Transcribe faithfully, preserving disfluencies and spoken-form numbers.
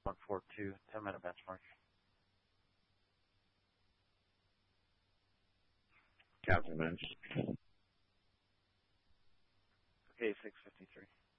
one four two, ten minute benchmark. Captain bench. Okay, six fifty-three.